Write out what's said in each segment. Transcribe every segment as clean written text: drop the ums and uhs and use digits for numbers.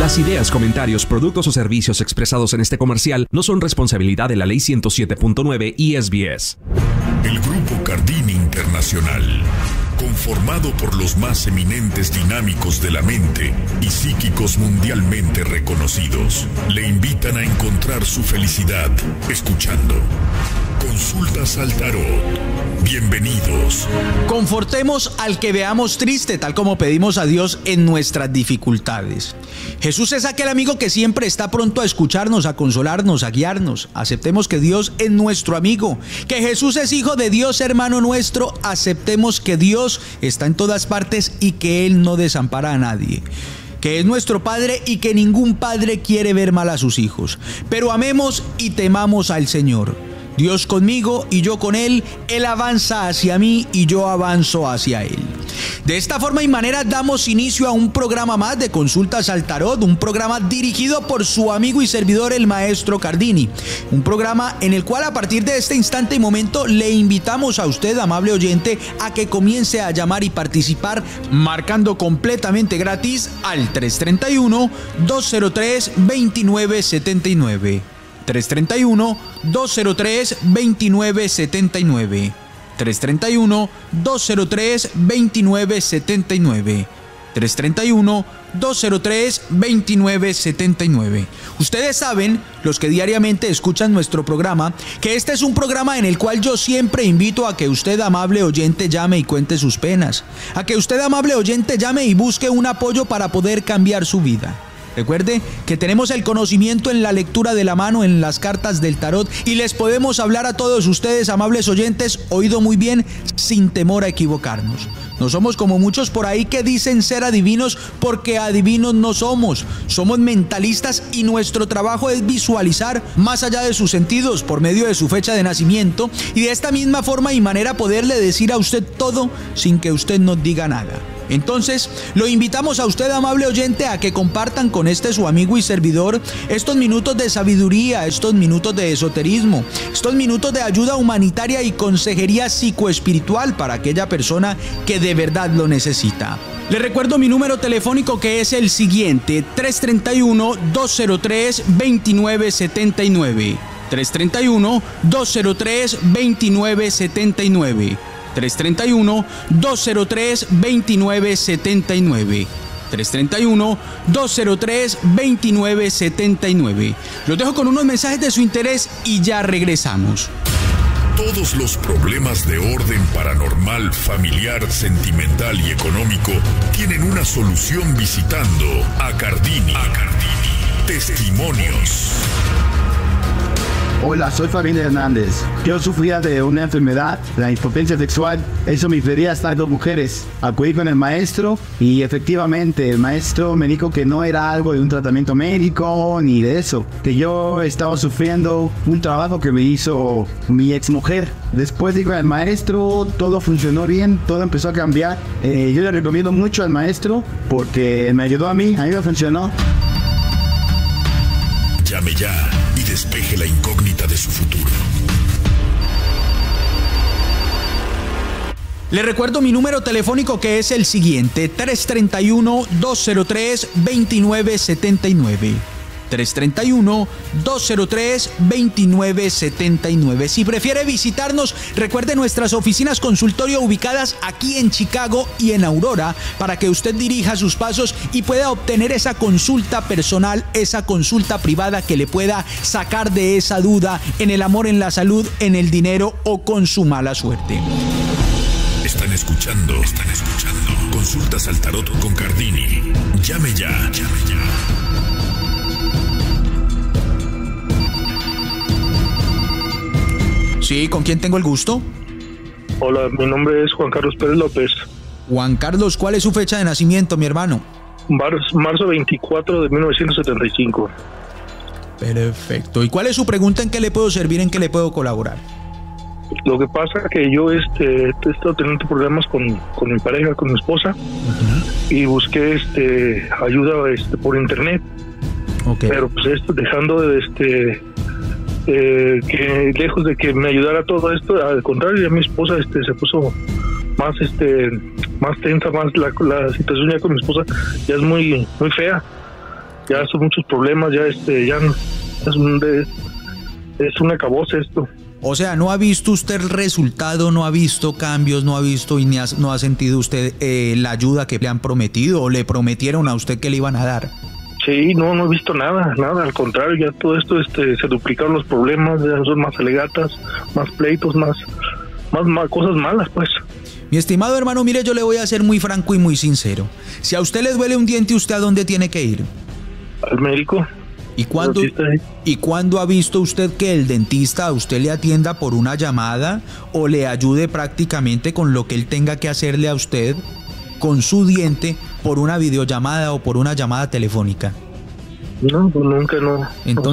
Las ideas, comentarios, productos o servicios expresados en este comercial no son responsabilidad de la Ley 107.9 y SBS. El Grupo Cardini Internacional, conformado por los más eminentes dinámicos de la mente y psíquicos mundialmente reconocidos, le invitan a encontrar su felicidad escuchando Consultas al Tarot. Bienvenidos. Confortemos al que veamos triste, tal como pedimos a Dios en nuestras dificultades. Jesús es aquel amigo que siempre está pronto a escucharnos, a consolarnos, a guiarnos. Aceptemos que Dios es nuestro amigo, que Jesús es hijo de Dios, hermano nuestro. Aceptemos que Dios está en todas partes y que Él no desampara a nadie, que es nuestro Padre y que ningún padre quiere ver mal a sus hijos. Pero amemos y temamos al Señor. Dios conmigo y yo con Él, Él avanza hacia mí y yo avanzo hacia Él. De esta forma y manera damos inicio a un programa más de Consultas al Tarot, un programa dirigido por su amigo y servidor el Maestro Cardini, un programa en el cual a partir de este instante y momento le invitamos a usted, amable oyente, a que comience a llamar y participar marcando completamente gratis al 331-203-2979. 331-203-2979. 331-203-2979. 331-203-2979. Ustedes saben, los que diariamente escuchan nuestro programa, que este es un programa en el cual yo siempre invito a que usted, amable oyente, llame y cuente sus penas. A que usted, amable oyente, llame y busque un apoyo para poder cambiar su vida. Recuerde que tenemos el conocimiento en la lectura de la mano, en las cartas del tarot, y les podemos hablar a todos ustedes, amables oyentes, oído muy bien, sin temor a equivocarnos. No somos como muchos por ahí que dicen ser adivinos, porque adivinos no somos. Somos mentalistas y nuestro trabajo es visualizar más allá de sus sentidos por medio de su fecha de nacimiento, y de esta misma forma y manera poderle decir a usted todo sin que usted nos diga nada. Entonces, lo invitamos a usted, amable oyente, a que compartan con su amigo y servidor estos minutos de sabiduría, estos minutos de esoterismo, estos minutos de ayuda humanitaria y consejería psicoespiritual para aquella persona que de verdad lo necesita. Les recuerdo mi número telefónico, que es el siguiente: 331-203-2979. 331-203-2979. 331-203-2979. 331-203-2979. Los dejo con unos mensajes de su interés y ya regresamos. Todos los problemas de orden paranormal, familiar, sentimental y económico tienen una solución visitando a Cardini. Testimonios. Hola, soy Fabián Hernández. Yo sufría de una enfermedad, la impotencia sexual. Eso me impedía estar con mujeres. Acudí con el maestro y efectivamente el maestro me dijo que no era algo de un tratamiento médico ni de eso. Que yo estaba sufriendo un trabajo que me hizo mi exmujer. Después dijo al maestro, todo funcionó bien, todo empezó a cambiar. Yo le recomiendo mucho al maestro porque me ayudó a mí me funcionó. Llame ya y despeje la incógnita de su futuro. Le recuerdo mi número telefónico, que es el siguiente: 331-203-2979. 331-203-2979. Si prefiere visitarnos, recuerde nuestras oficinas consultorio ubicadas aquí en Chicago y en Aurora, para que usted dirija sus pasos y pueda obtener esa consulta personal, esa consulta privada que le pueda sacar de esa duda en el amor, en la salud, en el dinero o con su mala suerte. Están escuchando Consultas al Tarot con Cardini. Llame ya. Sí, ¿con quién tengo el gusto? Hola, mi nombre es Juan Carlos Pérez López. Juan Carlos, ¿cuál es su fecha de nacimiento, mi hermano? Marzo 24 de 1975. Perfecto. ¿Y cuál es su pregunta? ¿En qué le puedo servir? ¿En qué le puedo colaborar? Lo que pasa es que yo he estado teniendo problemas con mi pareja, con mi esposa, y busqué ayuda por internet. Okay. Pero pues dejando de que lejos de que me ayudara todo esto, al contrario, ya mi esposa se puso más tensa, más la situación ya con mi esposa ya es muy fea. Ya son muchos problemas, ya ya es un acabose esto. O sea, ¿no ha visto usted el resultado, no ha visto cambios, no ha visto y no ha sentido usted la ayuda que le han prometido o le prometieron a usted que le iban a dar? Sí, no he visto nada, al contrario, ya todo esto se duplicaron los problemas, ya son más alegatas, más pleitos, más cosas malas, pues. Mi estimado hermano, mire, yo le voy a ser muy franco y muy sincero. Si a usted le duele un diente, ¿usted a dónde tiene que ir? Al médico. ¿Y cuándo ha visto usted que el dentista a usted le atienda por una llamada o le ayude prácticamente con lo que él tenga que hacerle a usted con su diente por una videollamada o por una llamada telefónica? No, pues nunca, no.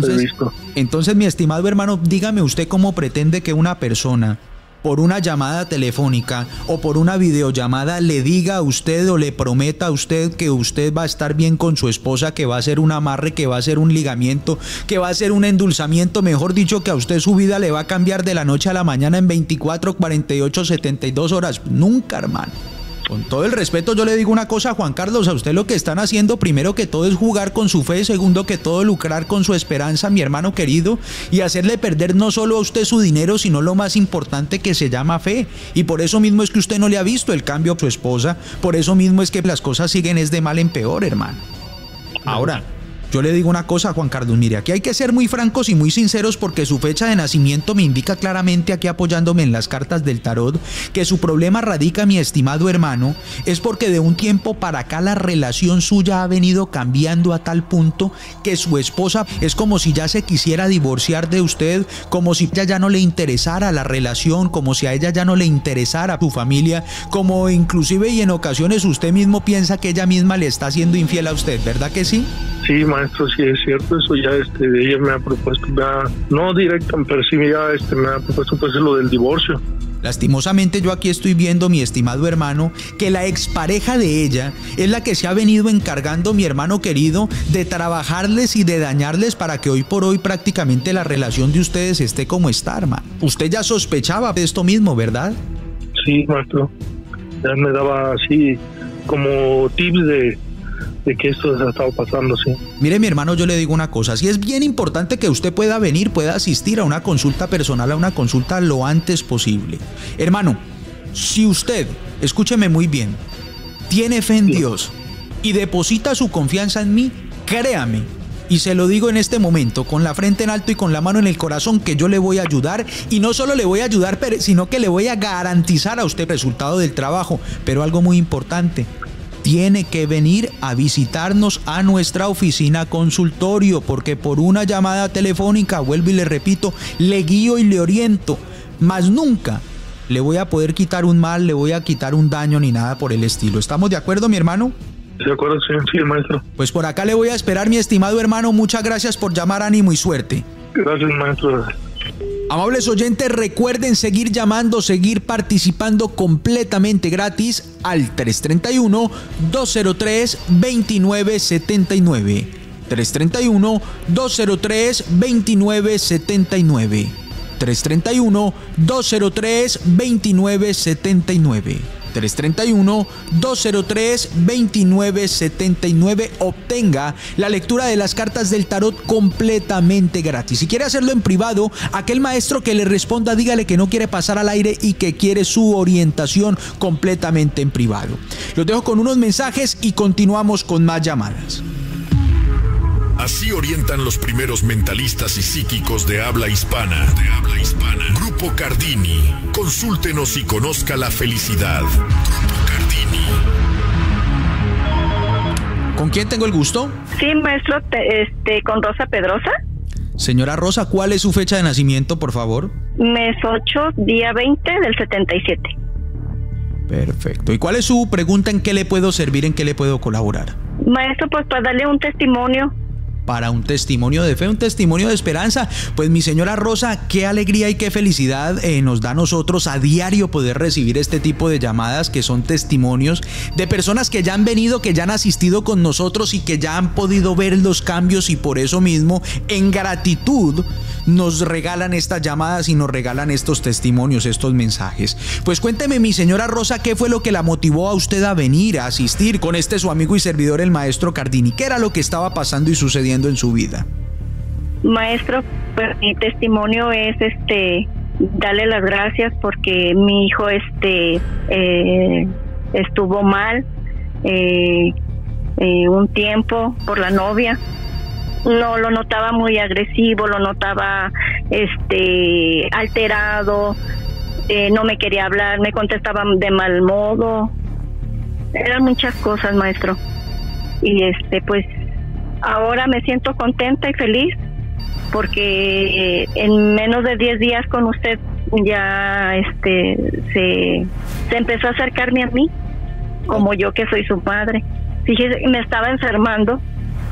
Entonces, mi estimado hermano, dígame usted cómo pretende que una persona por una llamada telefónica o por una videollamada le diga a usted o le prometa a usted que usted va a estar bien con su esposa, que va a ser un amarre, que va a ser un ligamiento, que va a ser un endulzamiento, mejor dicho, que a usted su vida le va a cambiar de la noche a la mañana en 24, 48, 72 horas. Nunca, hermano. Con todo el respeto, yo le digo una cosa, Juan Carlos, a usted lo que están haciendo, primero que todo, es jugar con su fe, segundo que todo, lucrar con su esperanza, mi hermano querido, y hacerle perder no solo a usted su dinero, sino lo más importante, que se llama fe. Y por eso mismo es que usted no le ha visto el cambio a su esposa, por eso mismo es que las cosas siguen es de mal en peor, hermano. Ahora, yo le digo una cosa, Juan Carlos, mire, aquí hay que ser muy francos y muy sinceros porque su fecha de nacimiento me indica claramente, aquí apoyándome en las cartas del tarot, que su problema radica, mi estimado hermano, es porque de un tiempo para acá la relación suya ha venido cambiando a tal punto que su esposa es como si ya se quisiera divorciar de usted, como si ella ya no le interesara la relación, como si a ella ya no le interesara su familia, como inclusive y en ocasiones usted mismo piensa que ella misma le está siendo infiel a usted, ¿verdad que sí? Sí, maestro, sí es cierto, eso ya ella me ha propuesto, no directa, pero sí ya me ha propuesto pues lo del divorcio. Lastimosamente yo aquí estoy viendo, mi estimado hermano, que la expareja de ella es la que se ha venido encargando, mi hermano querido, de trabajarles y de dañarles para que hoy por hoy prácticamente la relación de ustedes esté como está, hermano. Usted ya sospechaba de esto mismo, ¿verdad? Sí, maestro, ya me daba así como tips de que esto se ha estado pasando, sí. Mire, mi hermano, yo le digo una cosa, sí es bien importante que usted pueda venir, pueda asistir a una consulta personal, a una consulta lo antes posible. Hermano, si usted, escúcheme muy bien, tiene fe en Dios y deposita su confianza en mí, créame, y se lo digo en este momento, con la frente en alto y con la mano en el corazón, que yo le voy a ayudar, y no solo le voy a ayudar, sino que le voy a garantizar a usted el resultado del trabajo, pero algo muy importante, tiene que venir a visitarnos a nuestra oficina consultorio, porque por una llamada telefónica, vuelvo y le repito, le guío y le oriento, mas nunca le voy a poder quitar un mal, le voy a quitar un daño ni nada por el estilo. ¿Estamos de acuerdo, mi hermano? De acuerdo, sí, maestro. Pues por acá le voy a esperar, mi estimado hermano. Muchas gracias por llamar, ánimo y suerte. Gracias, maestro. Amables oyentes, recuerden seguir llamando, seguir participando completamente gratis al 331-203-2979. 331-203-2979. 331-203-2979. 331-203-2979. Obtenga la lectura de las cartas del tarot completamente gratis. Si quiere hacerlo en privado, aquel maestro que le responda, dígale que no quiere pasar al aire y que quiere su orientación completamente en privado. Los dejo con unos mensajes y continuamos con más llamadas. Así orientan los primeros mentalistas y psíquicos de habla hispana. Grupo Cardini. Consúltenos y conozca la felicidad. Grupo Cardini. ¿Con quién tengo el gusto? Sí, maestro, con Rosa Pedrosa. Señora Rosa, ¿cuál es su fecha de nacimiento, por favor? Mes 8, día 20 del 77. Perfecto. ¿Y cuál es su pregunta? ¿En qué le puedo servir? ¿En qué le puedo colaborar? Maestro, pues para darle un testimonio. para un testimonio de fe, un testimonio de esperanza. Pues mi señora Rosa, qué alegría y qué felicidad nos da a nosotros a diario poder recibir este tipo de llamadas que son testimonios de personas que ya han venido, que ya han asistido con nosotros y que ya han podido ver los cambios, y por eso mismo, en gratitud, nos regalan estas llamadas y nos regalan estos testimonios, estos mensajes. Pues cuénteme, mi señora Rosa, ¿qué fue lo que la motivó a usted a venir a asistir con su amigo y servidor, el maestro Cardini? ¿Qué era lo que estaba pasando y sucediendo en su vida? Maestro, pues mi testimonio es darle las gracias porque mi hijo estuvo mal un tiempo por la novia. No lo notaba muy agresivo, lo notaba alterado, no me quería hablar, me contestaba de mal modo. Eran muchas cosas, maestro. Y pues ahora me siento contenta y feliz porque en menos de 10 días con usted ya se empezó a acercarme a mí, como yo que soy su madre. Fíjese, me estaba enfermando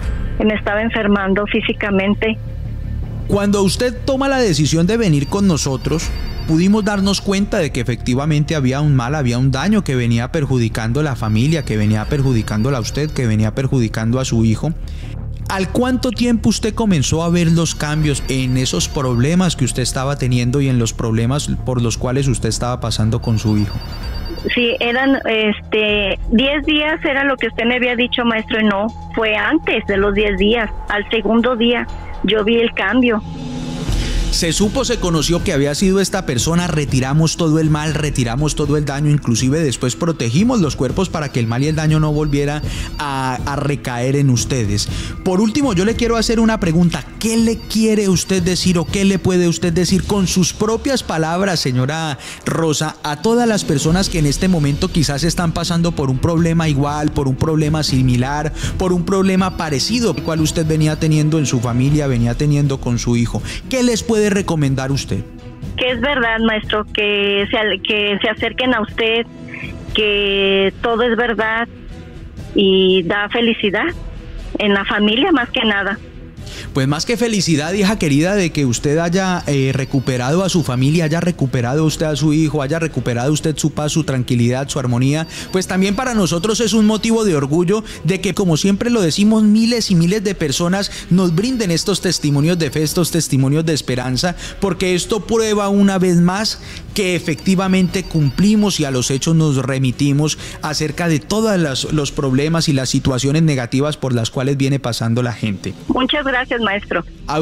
físicamente. Cuando usted toma la decisión de venir con nosotros, pudimos darnos cuenta de que efectivamente había un mal, había un daño que venía perjudicando a la familia, que venía perjudicándola a usted, que venía perjudicando a su hijo. ¿Al cuánto tiempo usted comenzó a ver los cambios en esos problemas que usted estaba teniendo y en los problemas por los cuales usted estaba pasando con su hijo? Sí, eran 10 días era lo que usted me había dicho, maestro, y no, fue antes de los 10 días, al segundo día yo vi el cambio. Se conoció que había sido esta persona, retiramos todo el mal, retiramos todo el daño, inclusive después protegimos los cuerpos para que el mal y el daño no volviera a recaer en ustedes. Por último, yo le quiero hacer una pregunta. ¿Qué le quiere usted decir o qué le puede usted decir con sus propias palabras, señora Rosa, a todas las personas que en este momento quizás están pasando por un problema igual, por un problema similar, por un problema parecido al cual usted venía teniendo en su familia, venía teniendo con su hijo? ¿Qué les puede recomendar usted? Que es verdad, maestro, que se acerquen a usted, que todo es verdad y da felicidad en la familia más que nada. Pues más que felicidad, hija querida, de que usted haya recuperado a su familia, haya recuperado usted a su hijo, haya recuperado usted su paz, su tranquilidad, su armonía, pues también para nosotros es un motivo de orgullo de que, como siempre lo decimos, miles y miles de personas nos brinden estos testimonios de fe, estos testimonios de esperanza, porque esto prueba una vez más que efectivamente cumplimos y a los hechos nos remitimos acerca de todos los problemas y las situaciones negativas por las cuales viene pasando la gente. Muchas gracias, maestro.